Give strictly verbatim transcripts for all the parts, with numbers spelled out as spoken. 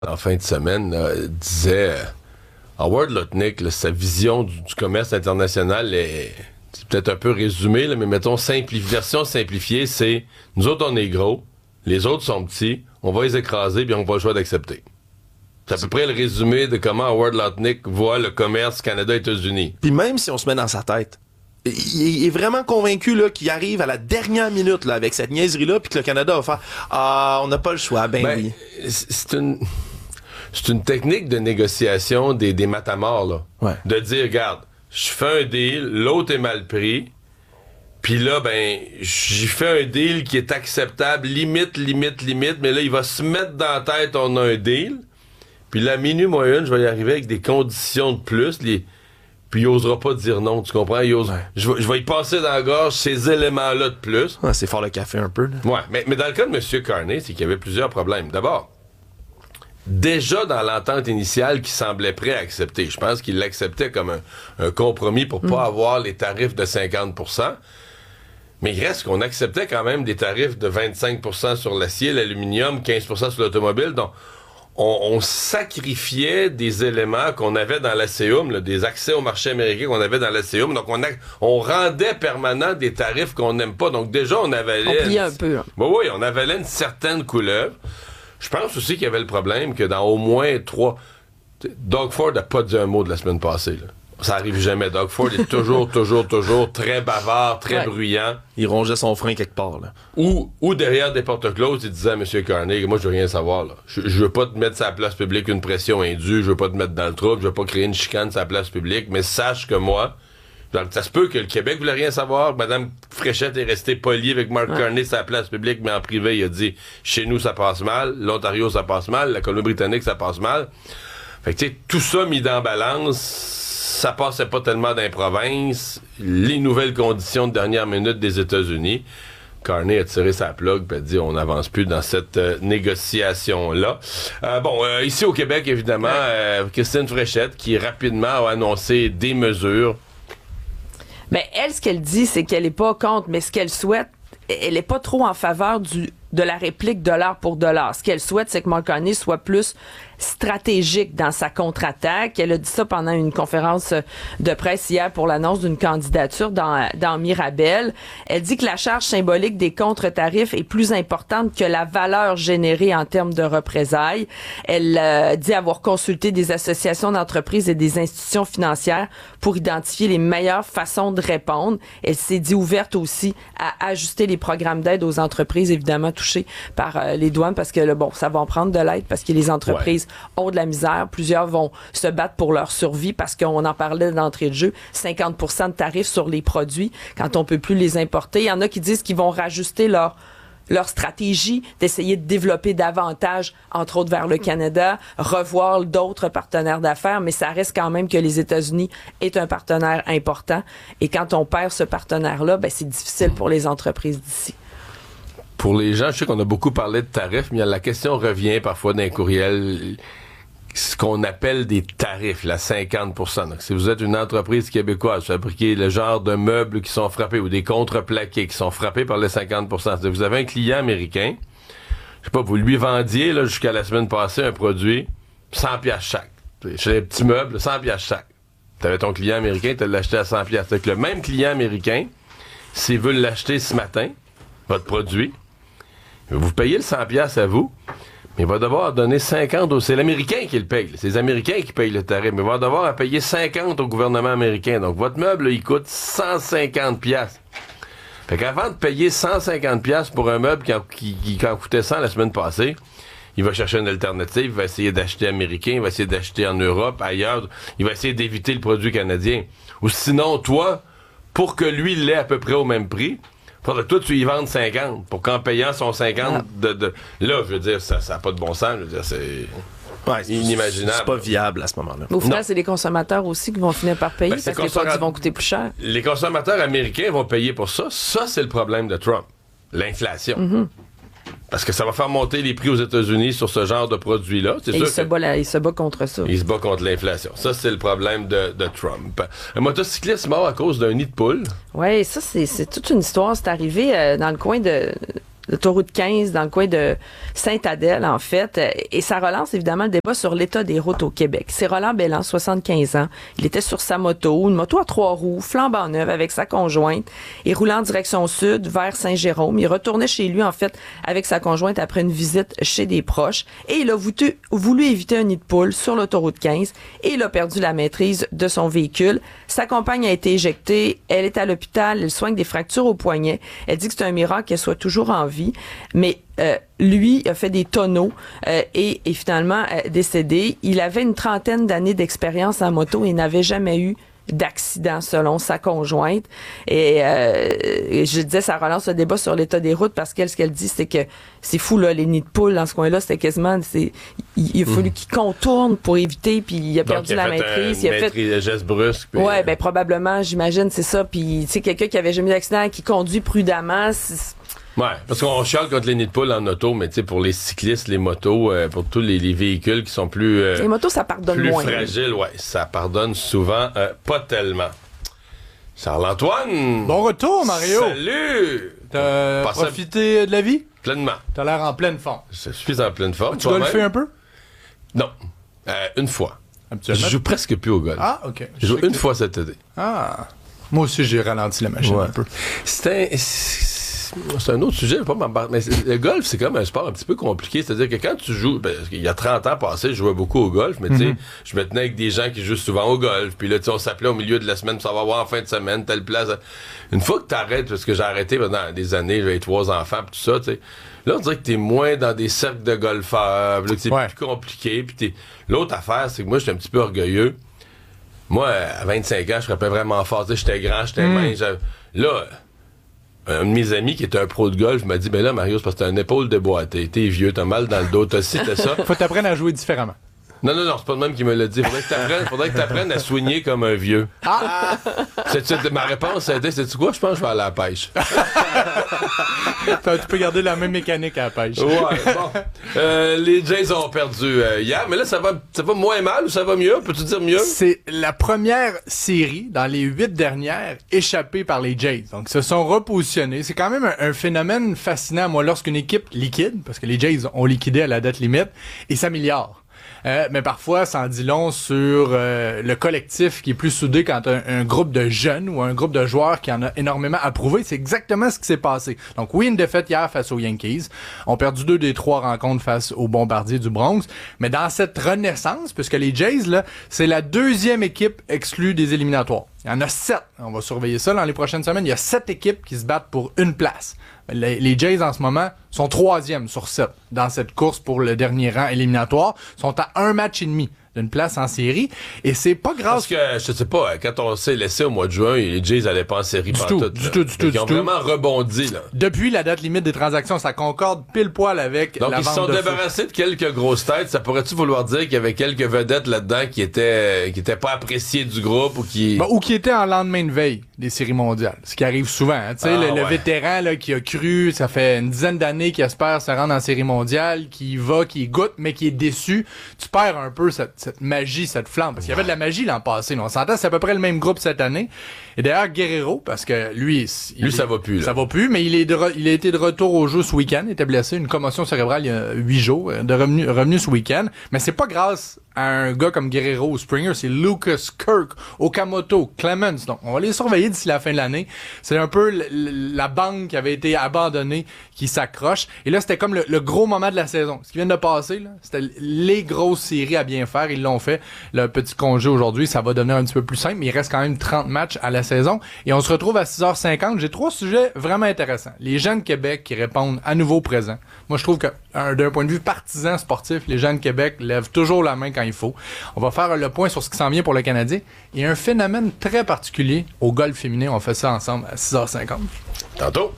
en fin de semaine, là, disait euh, Howard Lutnick, là, sa vision du, du commerce international est, c'est peut-être un peu résumé, là, mais mettons, simpli- version simplifiée, c'est nous autres, on est gros, les autres sont petits, on va les écraser, puis on va le choix d'accepter. C'est à peu près le résumé de comment Howard Lutnick voit le commerce Canada-États-Unis. Puis même si on se met dans sa tête, il, il est vraiment convaincu là, qu'il arrive à la dernière minute là, avec cette niaiserie-là, puis que le Canada va faire « Ah, on n'a pas le choix, ben, ben oui. » C'est une... C'est une technique de négociation des, des matamors, là. Ouais. De dire, regarde, je fais un deal, l'autre est mal pris, puis là, ben, j'y fais un deal qui est acceptable, limite, limite, limite, mais là, il va se mettre dans la tête, on a un deal, puis là, minuit moins une, je vais y arriver avec des conditions de plus, les... puis il osera pas dire non, tu comprends? Il ose... ouais. je, vais, je vais y passer dans la gorge ces éléments-là de plus. Ouais, c'est fort le café un peu, là. Ouais, mais, mais dans le cas de M. Carney, c'est qu'il y avait plusieurs problèmes. D'abord, déjà dans l'entente initiale qu'il semblait prêt à accepter, je pense qu'il l'acceptait comme un, un compromis pour pas mmh. avoir les tarifs de cinquante pour cent, mais il reste qu'on acceptait quand même des tarifs de vingt-cinq pour cent sur l'acier, l'aluminium, quinze pour cent sur l'automobile, donc on, on sacrifiait des éléments qu'on avait dans l'A C U M, là, des accès au marché américain qu'on avait dans l'A C U M, donc on, a, on rendait permanent des tarifs qu'on n'aime pas, donc déjà on avalait... On pliait un peu. Hein. Oui, oui, on avalait une certaine couleuvre. Je pense aussi qu'il y avait le problème que dans au moins trois... Doug Ford n'a pas dit un mot de la semaine passée. Là. Ça arrive jamais. Doug Ford est toujours, toujours, toujours très bavard, très ouais. bruyant. Il rongeait son frein quelque part. Là. Ou, ou derrière des portes closes, il disait à M. Carney, moi, je veux rien savoir. Là. Je, je veux pas te mettre sur la place publique une pression indue, je veux pas te mettre dans le trouble, je veux pas créer une chicane sur la place publique, mais sache que moi... Donc, ça se peut que le Québec voulait rien savoir. Mme Fréchette est restée polie avec Mark ouais. Carney sur la place publique, mais en privé, il a dit « Chez nous, ça passe mal. L'Ontario, ça passe mal. La Colombie-Britannique, ça passe mal. » Fait que, tu sais, tout ça mis dans balance, ça passait pas tellement dans les provinces. Les nouvelles conditions de dernière minute des États-Unis. Carney a tiré sa plug et a dit « On n'avance plus dans cette euh, négociation-là. Euh, » Bon, euh, ici au Québec, évidemment, euh, Christine Fréchette, qui rapidement a annoncé des mesures. Mais elle, ce qu'elle dit, c'est qu'elle est pas contre, mais ce qu'elle souhaite, elle est pas trop en faveur du de la réplique dollar pour dollar. Ce qu'elle souhaite, c'est que Mark Carney soit plus stratégique dans sa contre-attaque. Elle a dit ça pendant une conférence de presse hier pour l'annonce d'une candidature dans, dans Mirabel. Elle dit que la charge symbolique des contre-tarifs est plus importante que la valeur générée en termes de représailles. Elle euh, dit avoir consulté des associations d'entreprises et des institutions financières pour identifier les meilleures façons de répondre. Elle s'est dit ouverte aussi à ajuster les programmes d'aide aux entreprises, évidemment touchées par euh, les douanes, parce que là, bon, ça va en prendre de l'aide, parce que les entreprises ouais. ont de la misère. Plusieurs vont se battre pour leur survie, parce qu'on en parlait d'entrée de jeu, cinquante pour cent de tarifs sur les produits quand on peut plus les importer. Il y en a qui disent qu'ils vont rajuster leur leur stratégie d'essayer de développer davantage, entre autres vers le Canada, revoir d'autres partenaires d'affaires, mais ça reste quand même que les États-Unis est un partenaire important. Et quand on perd ce partenaire-là, ben c'est difficile pour les entreprises d'ici. Pour les gens, je sais qu'on a beaucoup parlé de tarifs, mais la question revient parfois d'un courriel, ce qu'on appelle des tarifs, la cinquante pour cent. Donc, si vous êtes une entreprise québécoise, fabriquez le genre de meubles qui sont frappés ou des contreplaqués qui sont frappés par les cinquante pour cent. C'est-à-dire, vous avez un client américain, je sais pas, vous lui vendiez là, jusqu'à la semaine passée un produit cent piastres chaque. Chez les petits meubles, cent piastres chaque. Tu avais ton client américain, tu l'as acheté à cent piastres. C'est-à-dire que le même client américain, s'il veut l'acheter ce matin, votre produit, vous payez le cent piastres à vous, mais il va devoir donner cinquante au... C'est l'Américain qui le paye. C'est les Américains qui payent le tarif, mais il va devoir en payer cinquante au gouvernement américain. Donc, votre meuble, là, il coûte cent cinquante piastres. Fait qu'avant de payer cent cinquante piastres pour un meuble qui en, qui, qui en coûtait cent la semaine passée, il va chercher une alternative, il va essayer d'acheter américain, il va essayer d'acheter en Europe, ailleurs, il va essayer d'éviter le produit canadien. Ou sinon, toi, pour que lui l'ait à peu près au même prix, faudrait que toi, tu y vendes cinquante pour qu'en payant son cinquante, ah. de, de... là, je veux dire, ça n'a pas de bon sens. Je veux dire, c'est ouais, inimaginable. C'est pas viable à ce moment-là. Au final, non. C'est les consommateurs aussi qui vont finir par payer ben, parce que les produits vont coûter plus cher. Les consommateurs américains vont payer pour ça. Ça, c'est le problème de Trump. L'inflation. Mm-hmm. Parce que ça va faire monter les prix aux États-Unis sur ce genre de produits-là. C'est Et sûr il, se que... bat la, il se bat contre ça. Il se bat contre l'inflation. Ça, c'est le problème de, de Trump. Un motocycliste mort à cause d'un nid de poule. Oui, ça, c'est, c'est toute une histoire. C'est arrivé euh, dans le coin de l'autoroute quinze dans le coin de Sainte-Adèle, en fait. Et ça relance évidemment le débat sur l'état des routes au Québec. C'est Roland Belland, soixante-quinze ans. Il était sur sa moto, une moto à trois roues, flambant neuve avec sa conjointe et roulant en direction sud vers Saint-Jérôme. Il retournait chez lui, en fait, avec sa conjointe après une visite chez des proches. Et il a voulu, voulu éviter un nid de poule sur l'autoroute quinze et il a perdu la maîtrise de son véhicule. Sa compagne a été éjectée. Elle est à l'hôpital. Elle soigne des fractures au poignet. Elle dit que c'est un miracle qu'elle soit toujours en vie. Mais euh, lui a fait des tonneaux euh, et est finalement euh, décédé. Il avait une trentaine d'années d'expérience en moto et n'avait jamais eu d'accident selon sa conjointe. Et, euh, et je disais, ça relance le débat sur l'état des routes parce qu'elle, ce qu'elle dit, c'est que c'est fou, là, les nids de poules dans ce coin-là, c'était quasiment, c'est, il, il a fallu mmh. qu'il contourne pour éviter, puis il a Donc, perdu il a la fait maîtrise. Un il a maîtrise, fait un geste brusque. Puis... Ouais, ben probablement, j'imagine, c'est ça. Puis, tu sais, quelqu'un qui avait jamais eu d'accident, qui conduit prudemment, c'est... Ouais, parce qu'on chiale contre les nids de poule en auto, mais tu sais, pour les cyclistes, les motos, euh, pour tous les, les véhicules qui sont plus... Euh, les motos, ça pardonne plus moins. Plus fragiles, ouais, ça pardonne souvent euh, pas tellement. Charles-Antoine! Bon retour, Mario! Salut! T'as Passez profité de la vie? Pleinement. T'as l'air en pleine forme. Je suis en pleine forme. Tu golfais un peu? Non. Euh, une fois. Je joue presque plus au golf. Ah, OK. Je joue une fois cet été. Ah. Moi aussi, j'ai ralenti la machine ouais. un peu. C'est un... C'est un autre sujet, pas mais le golf, c'est quand même un sport un petit peu compliqué. C'est-à-dire que quand tu joues, ben, il y a trente ans passés, je jouais beaucoup au golf, mais mm-hmm. tu sais, je me tenais avec des gens qui jouent souvent au golf. Puis là, tu sais, on s'appelait au milieu de la semaine pour savoir voir en fin de semaine, telle place. Une fois que t'arrêtes, parce que j'ai arrêté pendant des années, j'avais trois enfants, pis tout ça, tu sais. Là, on dirait que t'es moins dans des cercles de golfeurs, là, que c'est ouais. plus compliqué. Puis t'es... L'autre affaire, c'est que moi, j'étais un petit peu orgueilleux. Moi, à vingt-cinq ans, je frappais vraiment fort. Tu sais, j'étais grand, j'étais mm. mince. Là, un de mes amis qui était un pro de golf m'a dit, ben là, Mario, c'est parce que t'as une épaule déboîtée, t'es vieux, t'as mal dans le dos, t'as ci, t'as ça. Faut t'apprendre à jouer différemment. Non, non, non, c'est pas le même qui me l'a dit. Faudrait que t'apprennes, faudrait que t'apprennes à soigner comme un vieux. Ah! C'est, c'est, ma réponse, c'était, c'est-tu quoi? Je pense que je vais aller à la pêche. Tu peux garder la même mécanique à la pêche. Ouais, bon. Euh, les Jays ont perdu euh, hier, mais là, ça va, ça va moins mal ou ça va mieux? Peux-tu dire mieux? C'est la première série dans les huit dernières échappée par les Jays. Donc, ils se sont repositionnés. C'est quand même un, un phénomène fascinant, moi, lorsqu'une équipe liquide, parce que les Jays ont liquidé à la date limite, et s'améliore. Euh, mais parfois, ça en dit long sur euh, le collectif qui est plus soudé quand un, un groupe de jeunes ou un groupe de joueurs qui en a énormément approuvé. C'est exactement ce qui s'est passé. Donc oui, une défaite hier face aux Yankees. On a perdu deux des trois rencontres face aux Bombardiers du Bronx. Mais dans cette renaissance, puisque les Jays, là, c'est la deuxième équipe exclue des éliminatoires. Il y en a sept. On va surveiller ça dans les prochaines semaines. Il y a sept équipes qui se battent pour une place. Les, les Jays, en ce moment, sont troisième sur sept dans cette course pour le dernier rang éliminatoire. Ils sont à un match et demi d'une place en série. Et c'est pas grâce... Parce que, je sais pas, quand on s'est laissé au mois de juin, les Jays allaient pas en série du tout, tout, du tout, du tout, du tout. Ils ont vraiment rebondi, là. Depuis la date limite des transactions, ça concorde pile poil avec Donc, la vente de Donc, ils se sont débarrassés de quelques grosses têtes. Ça pourrait-tu vouloir dire qu'il y avait quelques vedettes là-dedans qui étaient, qui étaient pas appréciées du groupe ou qui... Ben, ou qui étaient en lendemain de veille des séries mondiales. Ce qui arrive souvent, hein. Tu sais, ah, le, le ouais. vétéran, là, qui a cru, ça fait une dizaine d'années qu'il espère se rendre en série mondiale, qui y va, qui y goûte, mais qui est déçu. Tu perds un peu cette, cette magie, cette flamme. Parce qu'il y avait de la magie l'an passé. Là. On s'entend, c'est à peu près le même groupe cette année. Et d'ailleurs, Guerrero, parce que lui... Lui, est, ça va plus. Là. Ça va plus, mais il, est de re, il a été de retour au jeu ce week-end. Il était blessé, une commotion cérébrale il y a huit jours, de revenu, revenu ce week-end. Mais c'est pas grâce à un gars comme Guerrero ou Springer, c'est Lucas Kirk, Okamoto, Clemens. Donc, on va les surveiller d'ici la fin de l'année. C'est un peu l- l- la banque qui avait été abandonnée qui s'accroche. Et là, c'était comme le, le gros moment de la saison. Ce qui vient de passer, là, c'était les grosses séries à bien faire. Ils l'ont fait. Le petit congé aujourd'hui, ça va devenir un petit peu plus simple, mais il reste quand même trente matchs à la saison. Et on se retrouve à six heures cinquante. J'ai trois sujets vraiment intéressants. Les gens de Québec qui répondent à nouveau présent. Moi, je trouve que un, d'un point de vue partisan sportif, les gens de Québec lèvent toujours la main quand il faut. On va faire le point sur ce qui s'en vient pour le Canadien. Et un phénomène très particulier au golf féminin. On fait ça ensemble à six heures cinquante. Tantôt.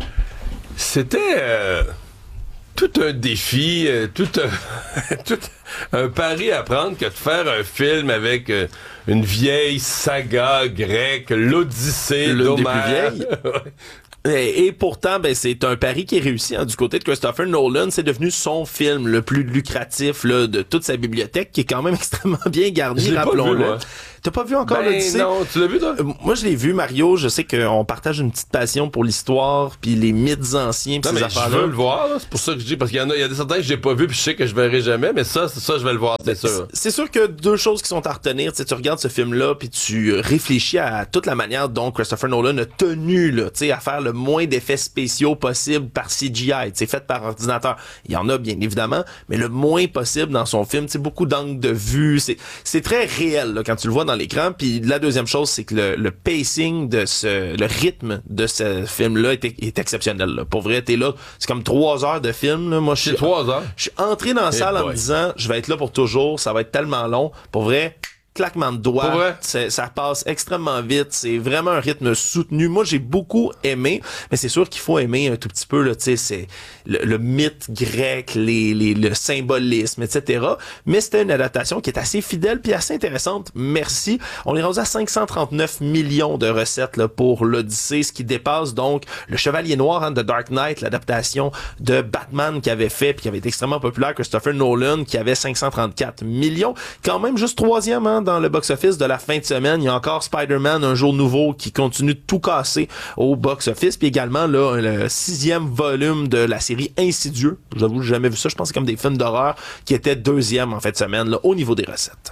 C'était euh, tout un défi, euh, tout, un, tout un pari à prendre que de faire un film avec euh, une vieille saga grecque, l'Odyssée L'une d'Homère. des plus vieilles. Et, et pourtant, ben c'est un pari qui est réussi hein, du côté de Christopher Nolan. C'est devenu son film le plus lucratif là, de toute sa bibliothèque, qui est quand même extrêmement bien garni, rappelons-le. T'as pas vu encore ben l'Odyssée? Non, tu l'as vu toi? Euh, moi je l'ai vu, Mario. Je sais qu'on partage une petite passion pour l'histoire puis les mythes anciens pis non, ces mais affaires-là. je veux le voir, là. C'est pour ça que je dis, parce qu'il y en a, il y a des certains que j'ai pas vu puis je sais que je verrai jamais, mais ça, c'est ça, je vais le voir, c'est sûr. C'est sûr que deux choses qui sont à retenir, tu sais, tu regardes ce film-là puis tu réfléchis à toute la manière dont Christopher Nolan a tenu, là, tu sais, à faire le moins d'effets spéciaux possible par C G I, tu sais, fait par ordinateur. Il y en a, bien évidemment, mais le moins possible dans son film, tu sais, beaucoup d'angles de vue, c'est, c'est très réel, là, quand tu le vois dans l'écran. Puis la deuxième chose, c'est que le, le pacing de ce, le rythme de ce film-là est, est exceptionnel, là. Pour vrai, t'es là, c'est comme trois heures de film, là. Moi, je suis trois heures. Je suis entré dans la hey salle boy. en me disant, je vais être là pour toujours, ça va être tellement long. Pour vrai, claquement de doigts, Pour vrai? ça passe extrêmement vite, c'est vraiment un rythme soutenu. Moi, j'ai beaucoup aimé, mais c'est sûr qu'il faut aimer un tout petit peu, là, tu sais, c'est le, le mythe grec, les, les, le symbolisme, et cetera. Mais c'était une adaptation qui est assez fidèle puis assez intéressante. Merci. On est rendu à cinq cent trente-neuf millions de recettes là, pour l'Odyssée, ce qui dépasse donc le Chevalier Noir hein, de Dark Knight, l'adaptation de Batman qui avait fait puis qui avait été extrêmement populaire, Christopher Nolan, qui avait cinq cent trente-quatre millions. Quand même juste troisième hein, dans le box-office de la fin de semaine. Il y a encore Spider-Man, Un jour nouveau, qui continue de tout casser au box-office. Puis également, là, le sixième volume de la série Insidieux. J'avoue, j'ai jamais vu ça. Je pense que c'est comme des films d'horreur qui était deuxième en fin de semaine, là, au niveau des recettes.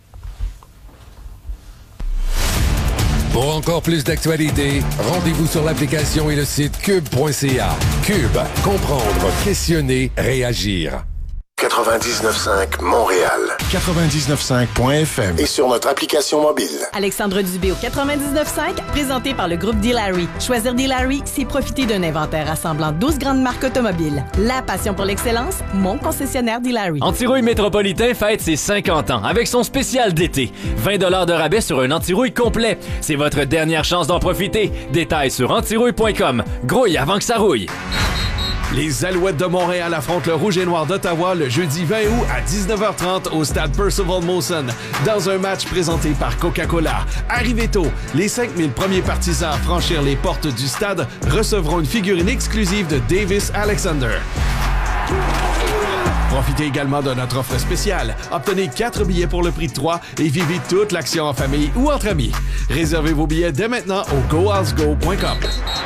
Pour encore plus d'actualités, rendez-vous sur l'application et le site cube point c a. Cube, comprendre, questionner, réagir. quatre-vingt-dix-neuf cinq Montréal. quatre-vingt-dix-neuf cinq point f m. Et sur notre application mobile. Alexandre Dubé au quatre-vingt-dix-neuf cinq, présenté par le groupe D-Larry. Choisir D-Larry, c'est profiter d'un inventaire rassemblant douze grandes marques automobiles. La passion pour l'excellence, mon concessionnaire D-Larry. Antirouille Métropolitain fête ses cinquante ans avec son spécial d'été. vingt dollars de rabais sur un antirouille complet. C'est votre dernière chance d'en profiter. Détails sur antirouille point com. Grouille avant que ça rouille. Les Alouettes de Montréal affrontent le Rouge et Noir d'Ottawa le jeudi vingt août à dix-neuf heures trente au stade Percival Molson dans un match présenté par Coca-Cola. Arrivez tôt, les cinq mille premiers partisans à franchir les portes du stade recevront une figurine exclusive de Davis Alexander. Profitez également de notre offre spéciale. Obtenez quatre billets pour le prix de trois et vivez toute l'action en famille ou entre amis. Réservez vos billets dès maintenant au go house go point com.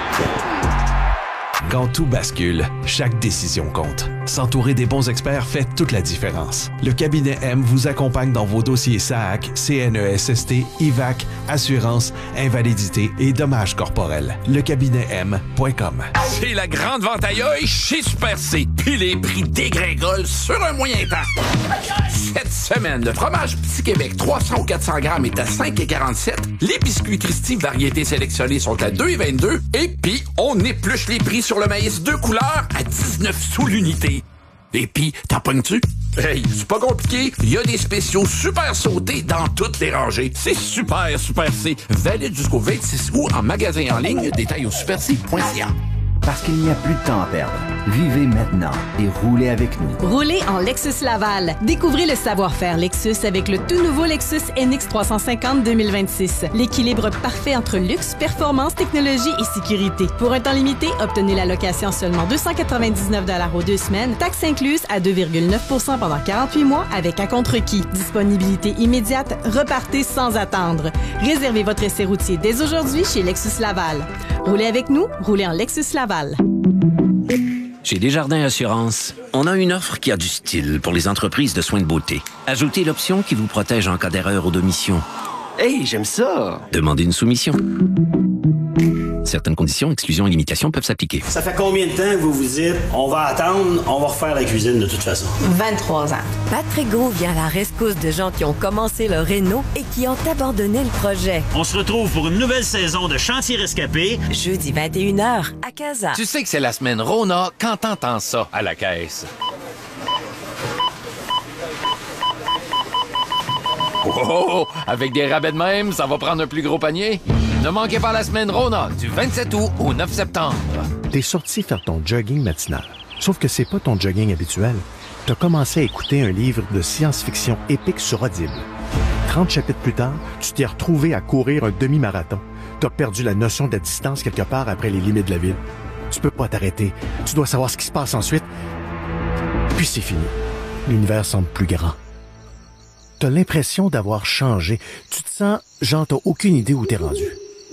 Quand tout bascule, chaque décision compte. S'entourer des bons experts fait toute la différence. Le cabinet M vous accompagne dans vos dossiers S A A C, C N E S S T, I V A C, assurance, invalidité et dommages corporels. Le cabinet M point com. C'est la grande vente à l'œil chez Super C. Puis les prix dégringolent sur un moyen temps. Cette semaine, le fromage Petit Québec trois cents ou quatre cents grammes est à cinq virgule quarante-sept. Les biscuits Christie variétés sélectionnées sont à deux virgule vingt-deux. Et puis, on épluche les prix sur le maïs deux couleurs à dix-neuf sous l'unité. Et pis, t'en pognes-tu? Hey, c'est pas compliqué. Il y a des spéciaux super sautés dans toutes les rangées. C'est super, super C. Valide jusqu'au vingt-six août en magasin en ligne. Détails au super c point c a. Parce qu'il n'y a plus de temps à perdre. Vivez maintenant et roulez avec nous. Roulez en Lexus Laval. Découvrez le savoir-faire Lexus avec le tout nouveau Lexus N X trois cent cinquante deux mille vingt-six. L'équilibre parfait entre luxe, performance, technologie et sécurité. Pour un temps limité, obtenez la location seulement deux cent quatre-vingt-dix-neuf dollars aux deux semaines, taxes incluses à deux virgule neuf pour cent pendant quarante-huit mois avec à contre-qui. Disponibilité immédiate, repartez sans attendre. Réservez votre essai routier dès aujourd'hui chez Lexus Laval. Roulez avec nous, roulez en Lexus Laval. Chez Desjardins Assurance, on a une offre qui a du style pour les entreprises de soins de beauté. Ajoutez l'option qui vous protège en cas d'erreur ou d'omission. Hey, j'aime ça! Demandez une soumission. Certaines conditions, exclusions et limitations peuvent s'appliquer. Ça fait combien de temps que vous vous dites « On va attendre, on va refaire la cuisine de toute façon » ? vingt-trois ans. Patrick Gros vient à la rescousse de gens qui ont commencé leur réno et qui ont abandonné le projet. On se retrouve pour une nouvelle saison de Chantier Rescapé. Jeudi vingt et une heures à Casa. Tu sais que c'est la semaine Rona quand t'entends ça à la caisse. Oh, avec des rabais de même, ça va prendre un plus gros panier. Ne manquez pas la semaine Rona du vingt-sept août au neuf septembre. T'es sorti faire ton jogging matinal. Sauf que c'est pas ton jogging habituel. T'as commencé à écouter un livre de science-fiction épique sur Audible. trente chapitres plus tard, tu t'es retrouvé à courir un demi-marathon. T'as perdu la notion de la distance quelque part après les limites de la ville. Tu peux pas t'arrêter. Tu dois savoir ce qui se passe ensuite. Puis c'est fini. L'univers semble plus grand. T'as l'impression d'avoir changé. Tu te sens, genre, t'as aucune idée où t'es rendu.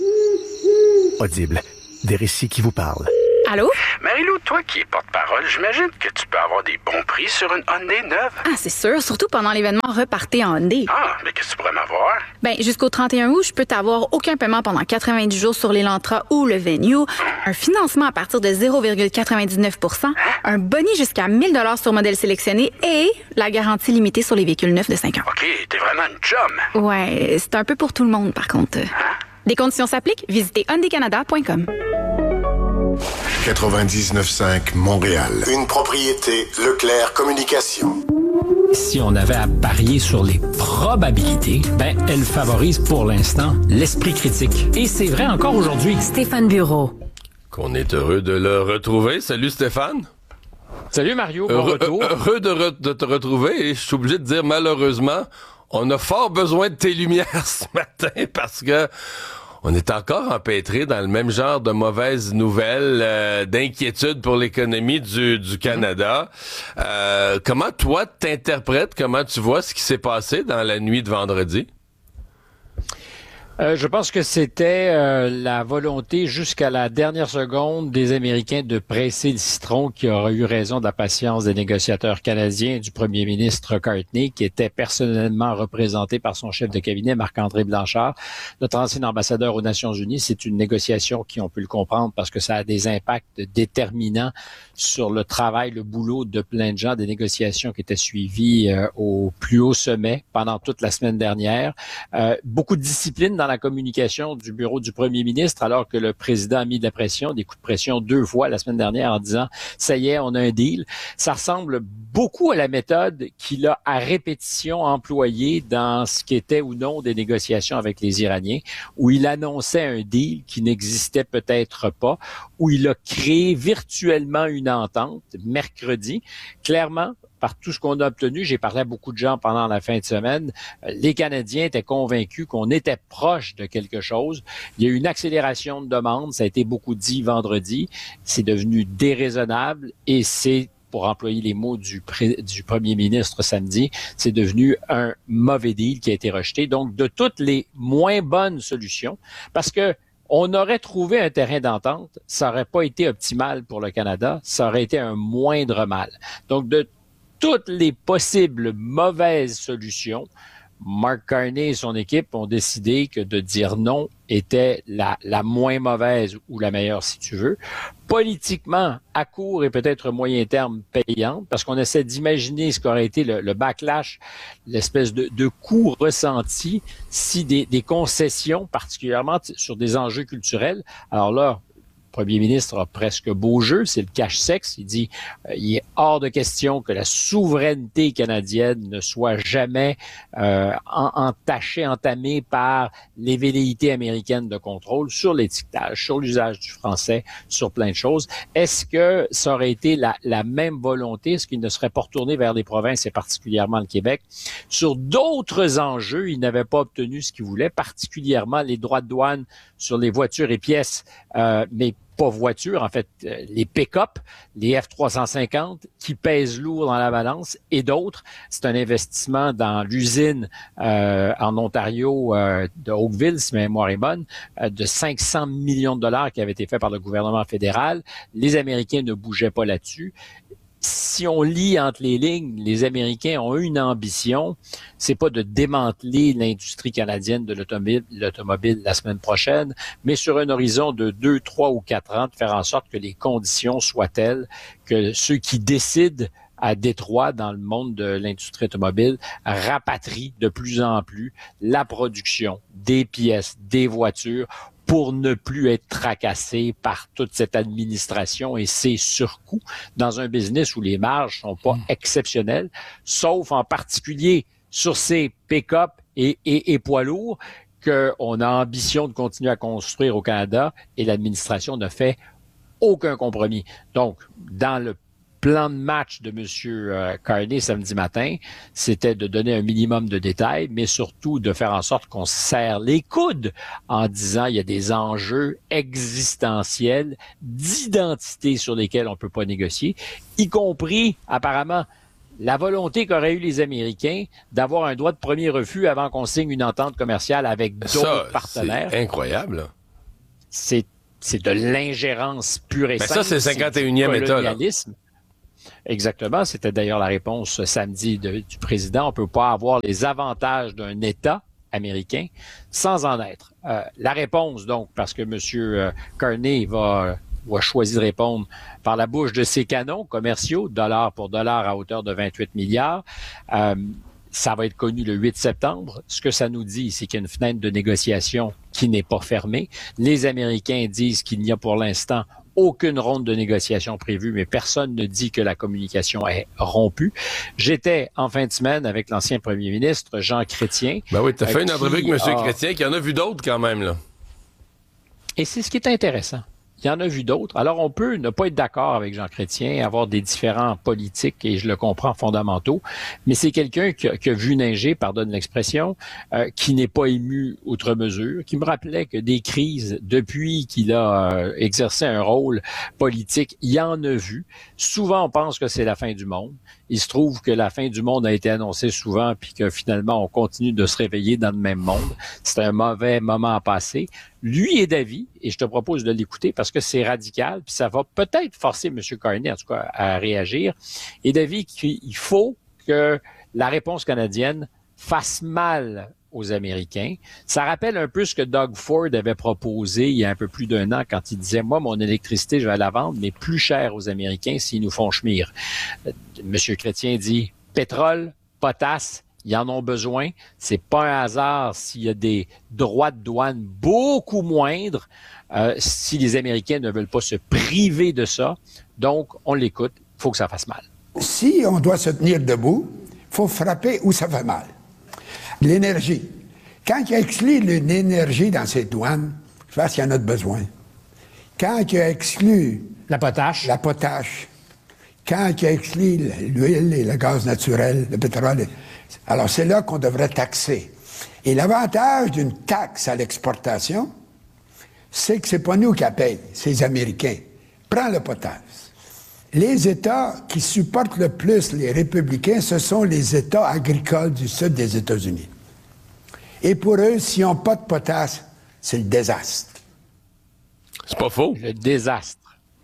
Audible. Des récits qui vous parlent. Allô? Marie-Lou, toi qui es porte-parole, j'imagine que tu peux avoir des bons prix sur une Hyundai neuve. Ah, c'est sûr, surtout pendant l'événement Repartez en Hyundai. Ah, mais qu'est-ce que tu pourrais m'avoir? Ben, jusqu'au trente et un août, je peux t'avoir aucun paiement pendant quatre-vingt-dix jours sur l'Elantra ou le Venue, un financement à partir de zéro virgule quatre-vingt-dix-neuf pour cent, un boni jusqu'à mille dollars sur modèle sélectionné et la garantie limitée sur les véhicules neufs de cinq ans. OK, t'es vraiment une chum. Ouais, c'est un peu pour tout le monde, par contre. Hein? Des conditions s'appliquent. Visitez hyundai canada point com. quatre-vingt-dix-neuf cinq Montréal. Une propriété Leclerc Communication. Si on avait à parier sur les probabilités, ben, elle favorise pour l'instant l'esprit critique. Et c'est vrai encore aujourd'hui. Stéphane Bureau. Qu'on est heureux de le retrouver. Salut Stéphane. Salut Mario, bon heureux, retour. Heureux de, re- de te retrouver et je suis obligé de dire malheureusement, on a fort besoin de tes lumières ce matin parce que on est encore empêtré dans le même genre de mauvaises nouvelles, euh, d'inquiétude pour l'économie du, du Canada. Euh, comment toi t'interprètes, comment tu vois ce qui s'est passé dans la nuit de vendredi? Euh, je pense que c'était euh, la volonté jusqu'à la dernière seconde des Américains de presser le citron, qui aura eu raison de la patience des négociateurs canadiens et du premier ministre Cartney, qui était personnellement représenté par son chef de cabinet, Marc-André Blanchard, notre ancien ambassadeur aux Nations Unies. C'est une négociation qui, on peut le comprendre, parce que ça a des impacts déterminants sur le travail, le boulot de plein de gens, des négociations qui étaient suivies euh, au plus haut sommet pendant toute la semaine dernière. Euh, beaucoup de discipline dans la communication du bureau du premier ministre, alors que le président a mis de la pression, des coups de pression deux fois la semaine dernière en disant « ça y est, on a un deal ». Ça ressemble beaucoup à la méthode qu'il a à répétition employée dans ce qui était ou non des négociations avec les Iraniens, où il annonçait un deal qui n'existait peut-être pas, où il a créé virtuellement une entente mercredi. Clairement, par tout ce qu'on a obtenu, j'ai parlé à beaucoup de gens pendant la fin de semaine, les Canadiens étaient convaincus qu'on était proche de quelque chose. Il y a eu une accélération de demande, ça a été beaucoup dit vendredi, c'est devenu déraisonnable et c'est, pour employer les mots du, pré- du premier ministre samedi, c'est devenu un mauvais deal qui a été rejeté. Donc, de toutes les moins bonnes solutions, parce que on aurait trouvé un terrain d'entente, ça n'aurait pas été optimal pour le Canada, ça aurait été un moindre mal. Donc, de toutes les possibles mauvaises solutions, Mark Carney et son équipe ont décidé que de dire non était la, la moins mauvaise ou la meilleure, si tu veux. Politiquement, à court et peut-être moyen terme, payante, parce qu'on essaie d'imaginer ce qu'aurait été le, le backlash, l'espèce de, de coût ressenti si des, des concessions, particulièrement sur des enjeux culturels. Alors là, le premier ministre a presque beau jeu, c'est le cache-sexe. Il dit euh, il est hors de question que la souveraineté canadienne ne soit jamais euh, entachée, entamée par les velléités américaines de contrôle sur l'étiquetage, sur l'usage du français, sur plein de choses. Est-ce que ça aurait été la, la même volonté? Est-ce qu'il ne serait pas retourné vers les provinces et particulièrement le Québec? Sur d'autres enjeux, il n'avait pas obtenu ce qu'il voulait, particulièrement les droits de douane sur les voitures et pièces, euh, mais pas voitures, en fait, euh, les pick-up, les F trois cent cinquante qui pèsent lourd dans la balance et d'autres. C'est un investissement dans l'usine euh, en Ontario euh, de Oakville, si ma mémoire est bonne, euh, de cinq cents millions de dollars qui avait été fait par le gouvernement fédéral. Les Américains ne bougeaient pas là-dessus. Si on lit entre les lignes, les Américains ont une ambition, c'est pas de démanteler l'industrie canadienne de l'automobile, l'automobile la semaine prochaine, mais sur un horizon de deux, trois ou quatre ans, de faire en sorte que les conditions soient telles que ceux qui décident à Détroit, dans le monde de l'industrie automobile, rapatrient de plus en plus la production des pièces, des voitures, pour ne plus être tracassé par toute cette administration et ses surcoûts dans un business où les marges sont pas mmh. exceptionnelles, sauf en particulier sur ces pick-up et, et, et poids lourds qu'on a ambition de continuer à construire au Canada et l'administration ne fait aucun compromis. Donc, dans le plan de match de M. Euh, Carney samedi matin, c'était de donner un minimum de détails, mais surtout de faire en sorte qu'on se serre les coudes en disant il y a des enjeux existentiels d'identité sur lesquels on ne peut pas négocier, y compris apparemment la volonté qu'auraient eu les Américains d'avoir un droit de premier refus avant qu'on signe une entente commerciale avec d'autres ça, partenaires. C'est incroyable. Là. C'est, c'est de l'ingérence pure et ben simple. Ça, c'est le cinquante et unième État. Là. Exactement. C'était d'ailleurs la réponse samedi de, du président. On ne peut pas avoir les avantages d'un État américain sans en être. Euh, la réponse, donc, parce que M. Carney va... ou a choisi de répondre par la bouche de ses canons commerciaux, dollar pour dollar à hauteur de vingt-huit milliards. Euh, ça va être connu le huit septembre. Ce que ça nous dit, c'est qu'il y a une fenêtre de négociation qui n'est pas fermée. Les Américains disent qu'il n'y a pour l'instant aucune ronde de négociation prévue, mais personne ne dit que la communication est rompue. J'étais en fin de semaine avec l'ancien premier ministre, Jean Chrétien. Ben oui, tu as fait une entrevue avec M. a... Chrétien, qui en a vu d'autres quand même, là. Et c'est ce qui est intéressant. Il y en a vu d'autres. Alors, on peut ne pas être d'accord avec Jean Chrétien, avoir des différends politiques, et je le comprends, fondamentaux, mais c'est quelqu'un qui a, qui a vu neiger, pardonne l'expression, euh, qui n'est pas ému outre mesure, qui me rappelait que des crises, depuis qu'il a euh, exercé un rôle politique, il y en a vu. Souvent, on pense que c'est la fin du monde. Il se trouve que la fin du monde a été annoncée souvent, puis que finalement, on continue de se réveiller dans le même monde. C'est un mauvais moment à passer. Lui est d'avis, et je te propose de l'écouter parce que c'est radical, puis ça va peut-être forcer M. Carney, en tout cas, à réagir, est d'avis qu'il faut que la réponse canadienne fasse mal aux Américains. Ça rappelle un peu ce que Doug Ford avait proposé il y a un peu plus d'un an quand il disait « Moi, mon électricité, je vais la vendre, mais plus cher aux Américains s'ils nous font chemire. » M. Chrétien dit « Pétrole, potasse, ils en ont besoin. C'est pas un hasard s'il y a des droits de douane beaucoup moindres euh, si les Américains ne veulent pas se priver de ça. Donc, on l'écoute. Il faut que ça fasse mal. » Si on doit se tenir debout, il faut frapper où ça fait mal. L'énergie. Quand il exclut l'énergie dans ces douanes, je pense qu'il y en a de besoin. Quand il exclut la potache, la potache, quand il exclut l'huile et le gaz naturel, le pétrole, alors c'est là qu'on devrait taxer. Et l'avantage d'une taxe à l'exportation, c'est que c'est pas nous qui la payons, c'est les Américains. Prends le potasse. Les États qui supportent le plus les républicains, ce sont les États agricoles du sud des États-Unis. Et pour eux, s'ils n'ont pas de potasse, c'est le désastre. C'est pas faux. Le désastre.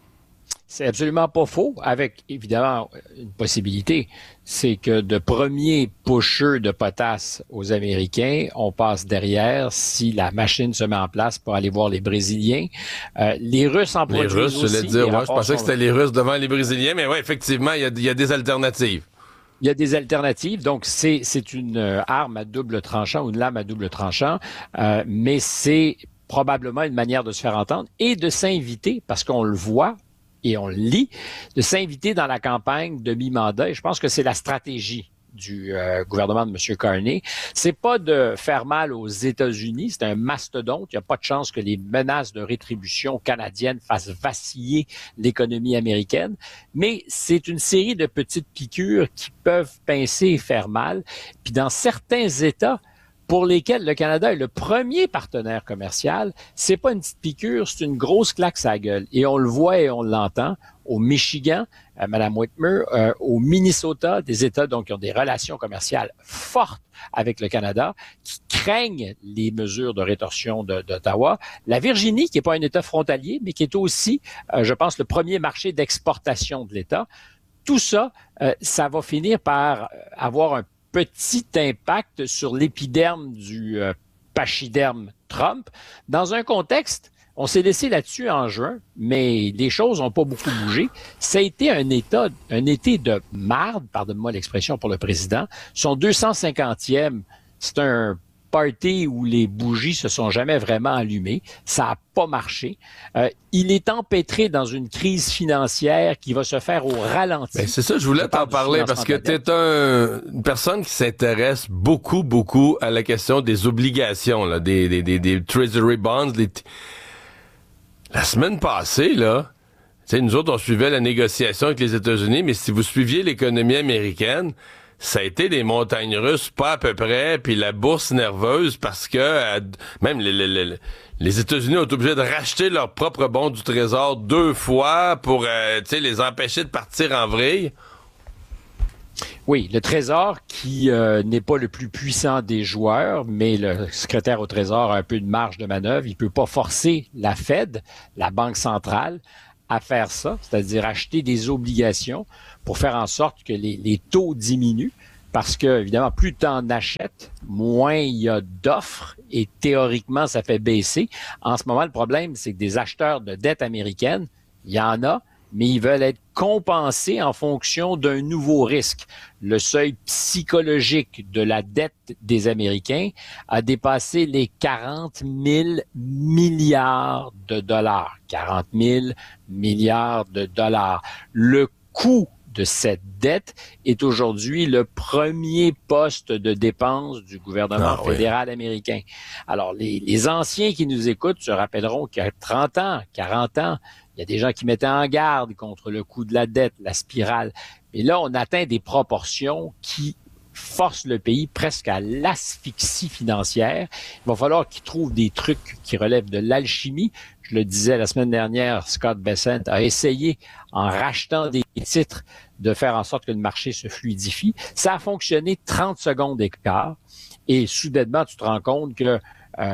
C'est absolument pas faux, avec évidemment une possibilité, c'est que de premiers pushers de potasse aux Américains, on passe derrière si la machine se met en place pour aller voir les Brésiliens. Euh, les Russes en produisent Les Russes, aussi. je voulais dire, moi je pensais que c'était les Russes devant les Brésiliens, mais oui, effectivement, il y, y a des alternatives. Il y a des alternatives, donc c'est, c'est une euh, arme à double tranchant ou une lame à double tranchant, euh, mais c'est probablement une manière de se faire entendre et de s'inviter, parce qu'on le voit, et on le lit, de s'inviter dans la campagne de mi-mandat. Et je pense que c'est la stratégie du euh, gouvernement de M. Carney. C'est pas de faire mal aux États-Unis, c'est un mastodonte. Il n'y a pas de chance que les menaces de rétribution canadienne fassent vaciller l'économie américaine. Mais c'est une série de petites piqûres qui peuvent pincer et faire mal. Puis dans certains États, pour lesquels le Canada est le premier partenaire commercial, c'est pas une petite piqûre, c'est une grosse claque à la gueule. Et on le voit et on l'entend au Michigan, euh, Mme Whitmer, euh, au Minnesota, des États donc qui ont des relations commerciales fortes avec le Canada, qui craignent les mesures de rétorsion de, d'Ottawa. La Virginie, qui n'est pas un État frontalier, mais qui est aussi, euh, je pense, le premier marché d'exportation de l'État. Tout ça, euh, ça va finir par avoir un petit impact sur l'épiderme du euh, pachyderme Trump. Dans un contexte, on s'est laissé là-dessus en juin, mais les choses n'ont pas beaucoup bougé. Ça a été un état, un été de marde, pardonne-moi l'expression pour le président. Son deux cent cinquantième, c'est un party où les bougies se sont jamais vraiment allumées. Ça n'a pas marché. Euh, il est empêtré dans une crise financière qui va se faire au ralenti. Ben c'est ça, je voulais je t'en parler parce que tu es un, une personne qui s'intéresse beaucoup, beaucoup à la question des obligations, là, des, des, des, des Treasury bonds. Des... La semaine passée, là, sais, nous autres, on suivait la négociation avec les États-Unis, mais si vous suiviez l'économie américaine, ça a été des montagnes russes pas à peu près, puis la bourse nerveuse parce que euh, même les, les, les, les États-Unis ont été obligés de racheter leurs propres bons du Trésor deux fois pour euh, tu sais, les empêcher de partir en vrille. Oui, le Trésor qui euh, n'est pas le plus puissant des joueurs, mais le secrétaire au Trésor a un peu de marge de manœuvre. Il peut pas forcer la Fed, la Banque centrale, à faire ça, c'est-à-dire acheter des obligations pour faire en sorte que les, les taux diminuent. Parce que, évidemment, plus tu en achètes, moins il y a d'offres et théoriquement, ça fait baisser. En ce moment, le problème, c'est que des acheteurs de dette américaine, il y en a, mais ils veulent être compensés en fonction d'un nouveau risque. Le seuil psychologique de la dette des Américains a dépassé les quarante mille milliards de dollars. quarante mille milliards de dollars. Le coût de cette dette est aujourd'hui le premier poste de dépense du gouvernement ah, fédéral oui. américain. Alors, les, les anciens qui nous écoutent se rappelleront qu'il y a trente ans, quarante ans, il y a des gens qui mettaient en garde contre le coût de la dette, la spirale. Mais là, on atteint des proportions qui forcent le pays presque à l'asphyxie financière. Il va falloir qu'ils trouvent des trucs qui relèvent de l'alchimie. Je le disais la semaine dernière, Scott Bessent a essayé, en rachetant des titres, de faire en sorte que le marché se fluidifie. Ça a fonctionné trente secondes d'écart. Et soudainement, tu te rends compte que euh,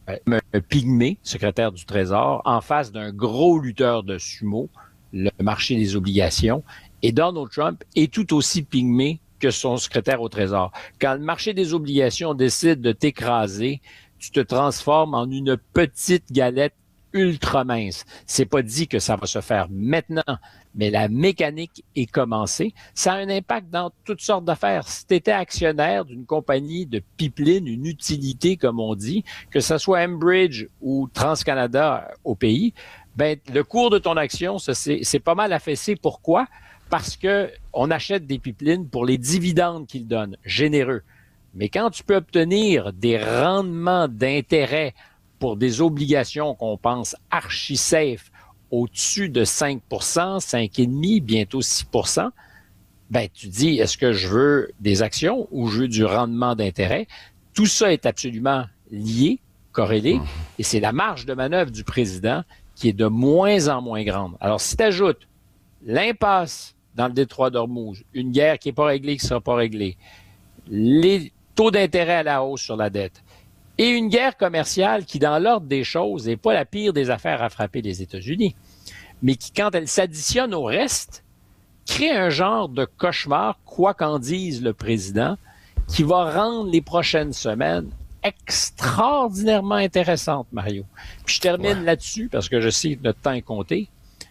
un pygmée, secrétaire du Trésor, en face d'un gros lutteur de sumo, le marché des obligations, et Donald Trump est tout aussi pygmée que son secrétaire au Trésor. Quand le marché des obligations décide de t'écraser, tu te transformes en une petite galette ultra mince. C'est pas dit que ça va se faire maintenant, mais la mécanique est commencée. Ça a un impact dans toutes sortes d'affaires. Si tu étais actionnaire d'une compagnie de pipeline, une utilité, comme on dit, que ce soit Enbridge ou TransCanada au pays, ben le cours de ton action, ça, c'est, c'est pas mal affaissé. Pourquoi? Parce que on achète des pipelines pour les dividendes qu'ils donnent, généreux. Mais quand tu peux obtenir des rendements d'intérêt pour des obligations qu'on pense archi-safe au-dessus de cinq pour cent, cinq virgule cinq pour cent, bientôt six pour cent, ben tu dis, est-ce que je veux des actions ou je veux du rendement d'intérêt? Tout ça est absolument lié, corrélé, et c'est la marge de manœuvre du président qui est de moins en moins grande. Alors, si tu ajoutes l'impasse dans le détroit d'Ormuz, une guerre qui n'est pas réglée, qui ne sera pas réglée, les taux d'intérêt à la hausse sur la dette, et une guerre commerciale qui, dans l'ordre des choses, n'est pas la pire des affaires à frapper les États-Unis, mais qui, quand elle s'additionne au reste, crée un genre de cauchemar, quoi qu'en dise le président, qui va rendre les prochaines semaines extraordinairement intéressantes, Mario. Puis je termine ouais. là-dessus, parce que je sais que notre temps est compté.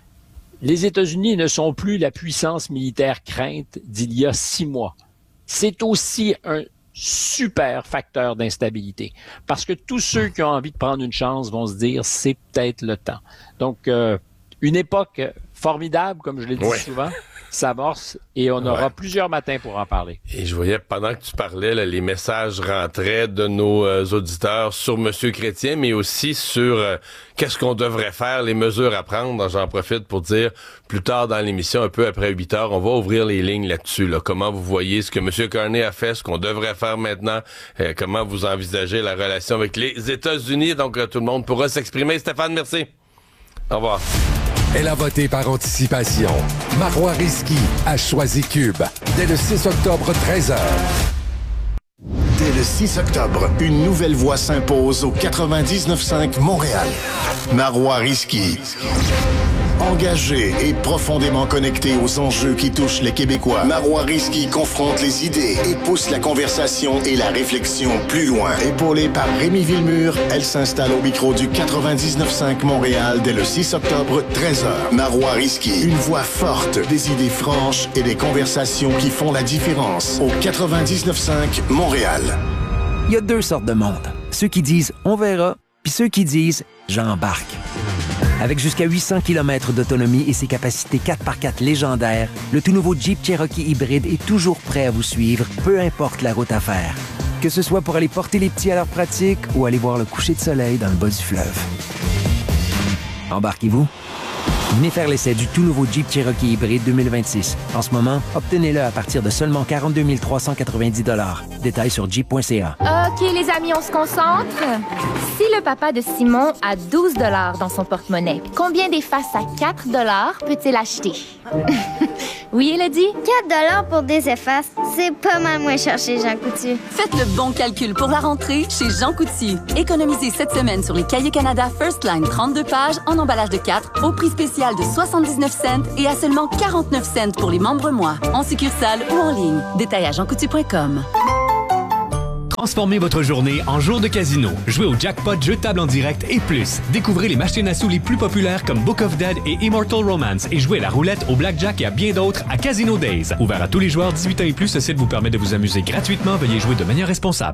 Les États-Unis ne sont plus la puissance militaire crainte d'il y a six mois. C'est aussi un super facteur d'instabilité. Parce que tous ceux qui ont envie de prendre une chance vont se dire, c'est peut-être le temps. Donc, euh, une époque formidable, comme je l'ai dit ouais. souvent, s'amorce et on aura ouais. plusieurs matins pour en parler. Et je voyais, pendant que tu parlais, là, les messages rentraient de nos euh, auditeurs sur M. Chrétien, mais aussi sur euh, qu'est-ce qu'on devrait faire, les mesures à prendre. J'en profite pour dire, plus tard dans l'émission, un peu après huit heures, on va ouvrir les lignes là-dessus. Là. Comment vous voyez ce que M. Carney a fait, ce qu'on devrait faire maintenant, euh, comment vous envisagez la relation avec les États-Unis. Donc, euh, tout le monde pourra s'exprimer. Stéphane, merci. Au revoir. Elle a voté par anticipation. Marois Risky a choisi Cube. Dès le six octobre, treize heures. Dès le six octobre, une nouvelle voix s'impose au quatre-vingt-dix-neuf cinq Montréal. Marois Risky. Engagé et profondément connecté aux enjeux qui touchent les Québécois, Marois Risky confronte les idées et pousse la conversation et la réflexion plus loin. Épaulée par Rémi Villemur, elle s'installe au micro du quatre-vingt-dix-neuf cinq Montréal dès le six octobre, treize heures. Marois Risky, une voix forte, des idées franches et des conversations qui font la différence. Au quatre-vingt-dix-neuf cinq Montréal. Il y a deux sortes de monde. Ceux qui disent « on verra », puis ceux qui disent « j'embarque ». Avec jusqu'à huit cents kilomètres d'autonomie et ses capacités quatre par quatre légendaires, le tout nouveau Jeep Cherokee hybride est toujours prêt à vous suivre, peu importe la route à faire. Que ce soit pour aller porter les petits à leur pratique ou aller voir le coucher de soleil dans le bas du fleuve. Embarquez-vous. Venez faire l'essai du tout nouveau Jeep Cherokee hybride deux mille vingt-six. En ce moment, obtenez-le à partir de seulement quarante-deux mille trois cent quatre-vingt-dix dollars. Détails sur jeep point c a. OK, les amis, on se concentre. Si le papa de Simon a douze dollars dans son porte-monnaie, combien d'effaces à quatre dollars peut-il acheter? Oui, Elodie? quatre dollars pour des effaces, c'est pas mal moins cher chez Jean Coutu. Faites le bon calcul pour la rentrée chez Jean Coutu. Économisez cette semaine sur les Cahiers Canada First Line trente-deux pages en emballage de quatre au prix spécial de soixante-dix-neuf cents et à seulement quarante-neuf cents pour les membres mois, en succursale ou en ligne. Détail à jean coutu point com. Transformez votre journée en jour de casino. Jouez au jackpot, jeux de table en direct et plus. Découvrez les machines à sous les plus populaires comme Book of Dead et Immortal Romance et jouez à la roulette, au blackjack et à bien d'autres à Casino Days. Ouvert à tous les joueurs dix-huit ans et plus, ce site vous permet de vous amuser gratuitement. Veuillez jouer de manière responsable.